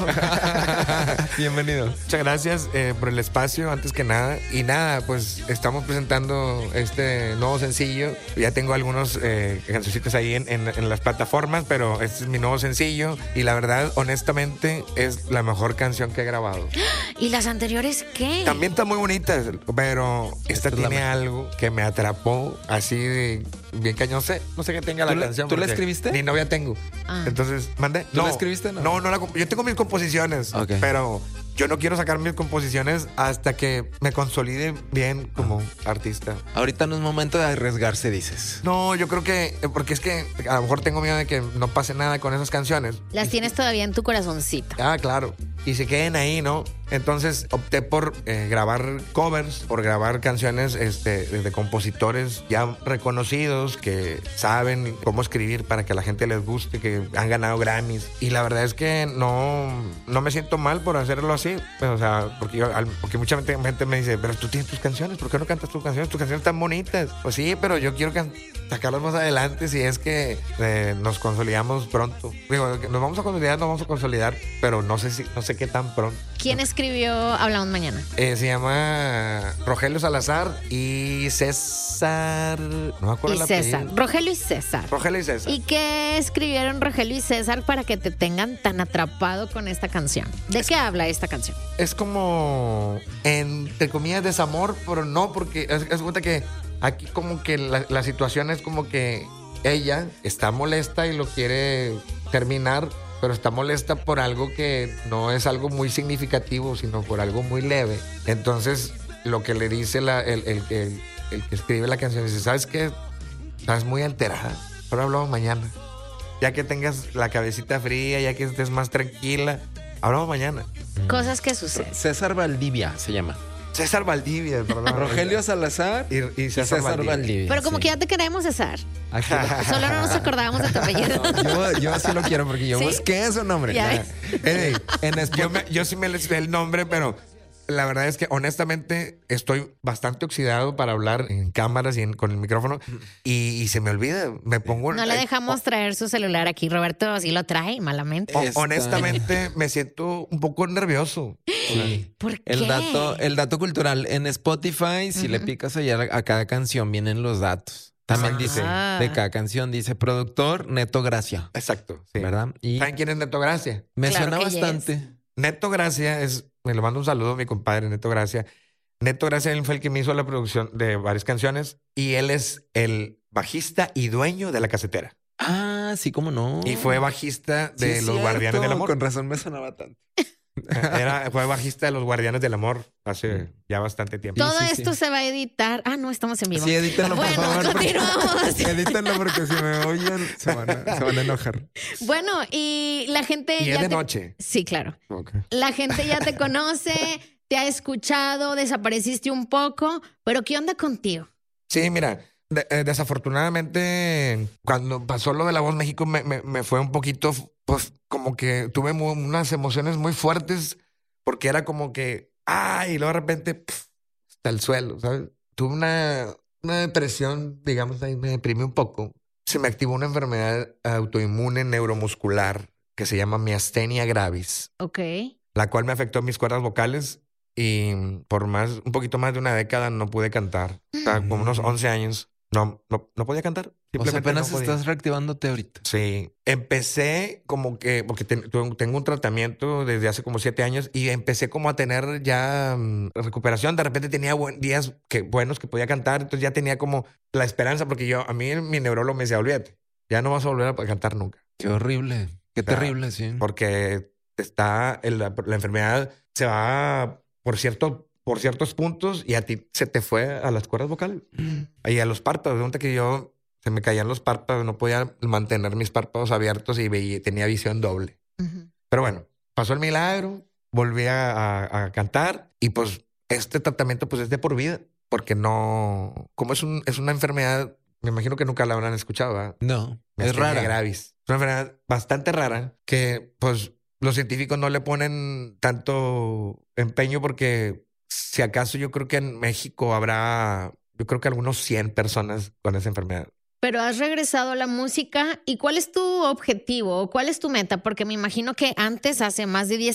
Bienvenido. Muchas gracias por el espacio, antes que nada. Y nada, pues estamos presentando este nuevo sencillo. Ya tengo algunos cancioncitos ahí en las plataformas, pero este es mi nuevo sencillo. Y la verdad, honestamente, es la mejor canción que he grabado. ¿Y las anteriores qué? También está muy bonita, pero esta tiene algo que me atrapó así de bien cañón. No sé qué tenga la canción. ¿Tú la escribiste? Ni novia tengo. Entonces, ¿mande? ¿Tú la escribiste? No, yo tengo mis composiciones, pero yo no quiero sacar mis composiciones hasta que me consolide bien como artista. Ahorita no es momento de arriesgarse, dices. No, yo creo que, porque es que a lo mejor tengo miedo de que no pase nada con esas canciones. Las tienes todavía en tu corazoncito. Ah, claro. Y se queden ahí, ¿no? Entonces opté por grabar covers, por grabar canciones de compositores ya reconocidos que saben cómo escribir para que a la gente les guste, que han ganado Grammys. Y la verdad es que no me siento mal por hacerlo así. O sea, porque mucha gente me dice, pero tú tienes tus canciones, ¿por qué no cantas tus canciones? Tus canciones están bonitas. Pues sí, pero yo quiero sacarlas más adelante si es que nos consolidamos pronto. Digo, nos vamos a consolidar, pero no sé qué tan pronto. ¿Quién escribió Hablamos Mañana? Se llama Rogelio Salazar y César. No me acuerdo el César. apellido. Rogelio y César. Rogelio y César. ¿Y qué escribieron Rogelio y César para que te tengan tan atrapado con esta canción? ¿De qué habla esta canción? Es como, entre comillas, desamor, pero no, porque es cuenta que aquí como que la situación es como que ella está molesta y lo quiere terminar, pero está molesta por algo que no es algo muy significativo, sino por algo muy leve. Entonces, lo que le dice el que escribe la canción, dice, ¿sabes qué? Estás muy alterada. Ahora hablamos mañana. Ya que tengas la cabecita fría, ya que estés más tranquila, hablamos mañana. Cosas que suceden. César Valdivia se llama. César Valdivia, perdón. Rogelio Salazar y César Valdivia. Pero como sí. que ya te queremos, César. Aquí. Solo no nos acordábamos de tu apellido. Yo sí lo quiero porque yo ¿Sí? busqué su nombre. Ya ves. Yo sí me le sé el nombre, pero la verdad es que honestamente estoy bastante oxidado para hablar en cámaras y con el micrófono y se me olvida. Me pongo. No le dejamos traer su celular aquí. Roberto sí lo trae malamente. Honestamente me siento un poco nervioso. Sí. ¿Por qué? El dato cultural en Spotify, si le picas allá a cada canción vienen los datos. También dice de cada canción, dice productor Neto Gracia. Exacto, sí. ¿Verdad? Y ¿saben quién es Neto Gracia? me Claro suena que bastante. Neto Gracia me le mando un saludo a mi compadre Neto Gracia. Neto Gracia, él fue el que me hizo la producción de varias canciones y él es el bajista y dueño de La Casetera. Ah, sí, cómo no. Y fue bajista Sí, de es Los cierto. Guardianes del Amor. Con razón me sonaba tanto. Fue bajista de Los Guardianes del Amor hace ya bastante tiempo. Todo sí, esto se va a editar. Ah, no, estamos en vivo. Sí, edítenlo, por Bueno, favor. continuamos. Edítenlo porque si me oyen se van a enojar. Bueno, y la gente Y ya es de noche. Sí, claro. Okay. La gente ya te conoce, te ha escuchado, desapareciste un poco, pero ¿qué onda contigo? Sí, mira, desafortunadamente cuando pasó lo de La Voz México me fue un poquito, pues como que tuve unas emociones muy fuertes porque era como que, y luego de repente, hasta el suelo, ¿sabes? Tuve una depresión, digamos, ahí me deprimí un poco. Se me activó una enfermedad autoinmune neuromuscular que se llama miastenia gravis, Ok. la cual me afectó mis cuerdas vocales y por un poquito más de una década no pude cantar. O sea, como unos 11 años no podía cantar. O sea, Simplemente apenas no podía. estás reactivándote ahorita. Sí, empecé como que, porque tengo un tratamiento desde hace como 7 años y empecé como a tener ya recuperación. De repente tenía días buenos que podía cantar, entonces ya tenía como la esperanza, porque a mí mi neurólogo me decía, olvídate, ya no vas a volver a cantar nunca. Qué horrible. Qué terrible, sí. Porque la enfermedad se va por ciertos puntos y a ti se te fue a las cuerdas vocales y a los párpados. Pregunta que se me caían los párpados, no podía mantener mis párpados abiertos y tenía visión doble. Uh-huh. Pero bueno, pasó el milagro, volví a cantar y pues este tratamiento pues es de por vida, porque no, como es una enfermedad, me imagino que nunca la habrán escuchado, ¿verdad? No, es Miastenia rara. gravis. Es una enfermedad bastante rara que pues los científicos no le ponen tanto empeño porque si acaso yo creo que en México habrá, yo creo que algunos 100 personas con esa enfermedad. Pero has regresado a la música. ¿Y cuál es tu objetivo? ¿Cuál es tu meta? Porque me imagino que antes, hace más de 10